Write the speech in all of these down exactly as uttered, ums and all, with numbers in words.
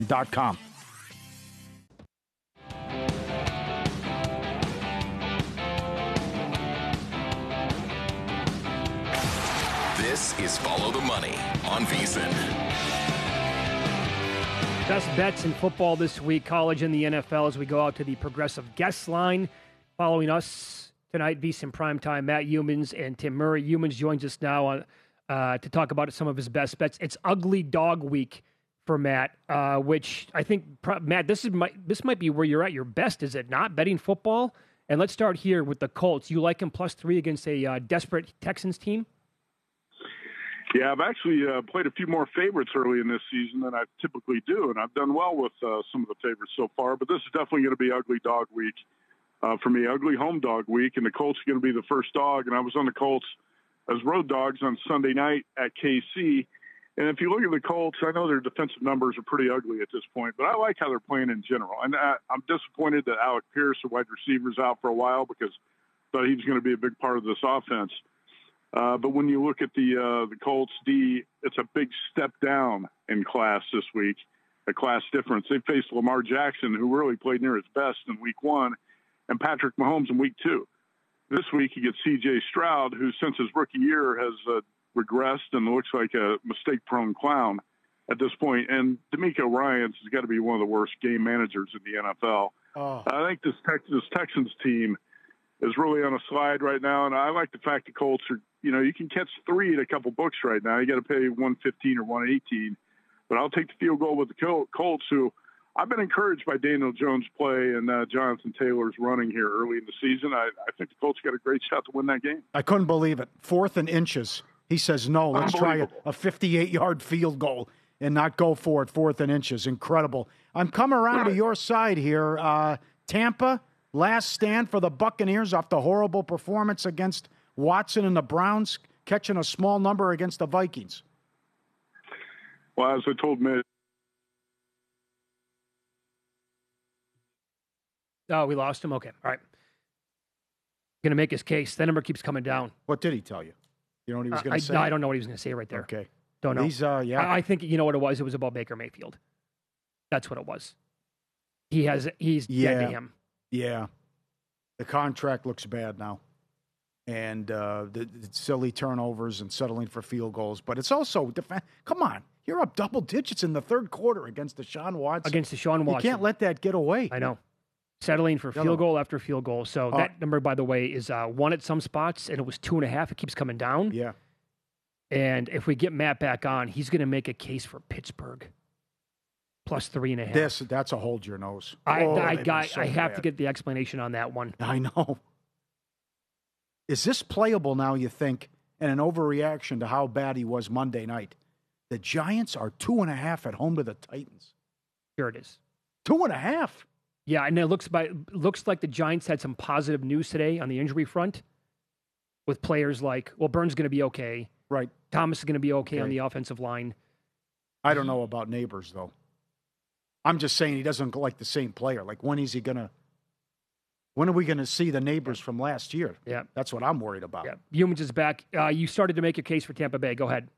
dot com. This is Follow the Money on VSiN. Best bets in football this week, college and the N F L, as we go out to the Progressive guest line. Following us tonight, VSiN Primetime, Matt Youmans and Tim Murray. Youmans joins us now on, uh, to talk about some of his best bets. It's Ugly Dog Week for Matt, uh, which I think, Matt, this is my, this might be where you're at your best, is it not? Betting football? And let's start here with the Colts. You like him plus three against a uh, desperate Texans team? Yeah, I've actually uh, played a few more favorites early in this season than I typically do, and I've done well with uh, some of the favorites so far. But this is definitely going to be Ugly Dog Week uh, for me, Ugly Home Dog Week, and the Colts are going to be the first dog. And I was on the Colts as road dogs on Sunday night at K C. And if you look at the Colts, I know their defensive numbers are pretty ugly at this point, but I like how they're playing in general. And I, I'm disappointed that Alec Pierce, the wide receiver, is out for a while because I thought he was going to be a big part of this offense. Uh, but when you look at the uh, the Colts D, it's a big step down in class this week, a class difference. They faced Lamar Jackson, who really played near his best in week one, and Patrick Mahomes in week two. This week you get C J Stroud, who since his rookie year has uh, regressed and looks like a mistake-prone clown at this point. And D'Amico Ryans has got to be one of the worst game managers in the N F L. Oh. I think this, Tex- this Texans team is really on a slide right now, and I like the fact the Colts are, you know, you can catch three at a couple books right now. You got to pay one fifteen or one eighteen, but I'll take the field goal with the Colts, who I've been encouraged by Daniel Jones' play and uh, Jonathan Taylor's running here early in the season. I, I think the Colts got a great shot to win that game. I couldn't believe it. Fourth and inches. He says, no, let's try a, a fifty-eight-yard field goal and not go for it, fourth and inches. Incredible. I'm coming around right to your side here. Uh, Tampa, last stand for the Buccaneers after the horrible performance against Watson and the Browns, catching a small number against the Vikings. Well, as I told Mitch. Oh, we lost him? Okay. All right. Going to make his case. That number keeps coming down. What did he tell you? You know what he was going to say? No, I don't know what he was going to say right there. Okay. Don't know. He's, uh, yeah. I, I think, you know what it was? It was about Baker Mayfield. That's what it was. He has, he's yeah. dead to him. Yeah. The contract looks bad now. And uh, the, the silly turnovers and settling for field goals. But it's also, def- come on, you're up double digits in the third quarter against Deshaun Watson. Against Deshaun Watson. You can't let that get away. I know. Settling for field goal after field goal. So oh. that number, by the way, is uh, one at some spots, and it was two and a half. It keeps coming down. Yeah. And if we get Matt back on, he's going to make a case for Pittsburgh. Plus three and a half. This, that's a hold your nose. I, oh, I, got, so I have bad. to get the explanation on that one. I know. Is this playable now, you think, and an overreaction to how bad he was Monday night? The Giants are two and a half at home to the Titans. Sure it is. Two and a half? Yeah, and it looks by looks like the Giants had some positive news today on the injury front with players like, well, Burns is going to be okay. Right. Thomas is going to be okay, okay on the offensive line. I don't know about Neighbors, though. I'm just saying he doesn't look like the same player. Like, when is he going to – when are we going to see the Neighbors from last year? Yeah. That's what I'm worried about. Yeah. Youmans is back. Uh, you started to make your case for Tampa Bay. Go ahead.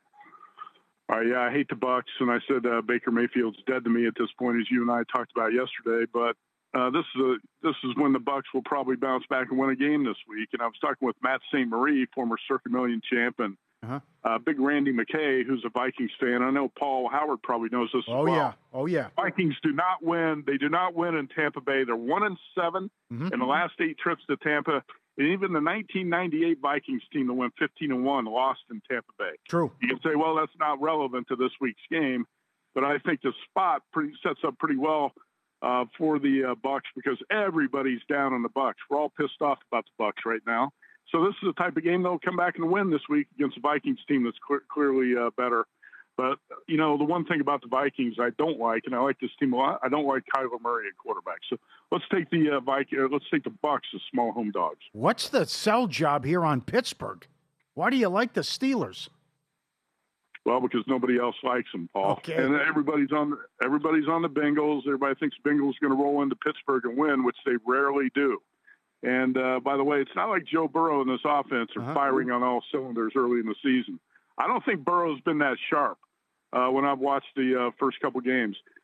All right, yeah, I hate the Bucs, and I said uh, Baker Mayfield's dead to me at this point, as you and I talked about yesterday. But uh, this is a, this is when the Bucs will probably bounce back and win a game this week. And I was talking with Matt Saint Marie, former Circa Million champ, and uh-huh. uh, big Randy McKay, who's a Vikings fan. I know Paul Howard probably knows this oh, as well. yeah, oh yeah. Vikings do not win. They do not win in Tampa Bay. They're one and seven mm-hmm. in the last eight trips to Tampa. And even the nineteen ninety-eight Vikings team that went fifteen and one lost in Tampa Bay. True. You can say, well, that's not relevant to this week's game, but I think the spot pretty, sets up pretty well uh, for the uh, Bucs because everybody's down on the Bucs. We're all pissed off about the Bucs right now. So this is the type of game they'll come back and win this week against a Vikings team that's cl- clearly uh, better. But, you know, the one thing about the Vikings I don't like, and I like this team a lot, I don't like Kyler Murray at quarterback. So let's take the uh, Viking, uh, let's take the Bucs as small home dogs. What's the sell job here on Pittsburgh? Why do you like the Steelers? Well, because nobody else likes them, Paul. Okay. And everybody's on everybody's on the Bengals. Everybody thinks Bengals going to roll into Pittsburgh and win, which they rarely do. And uh, by the way, it's not like Joe Burrow and this offense are uh-huh. firing on all cylinders early in the season. I don't think Burrow's been that sharp uh, when I've watched the uh, first couple games.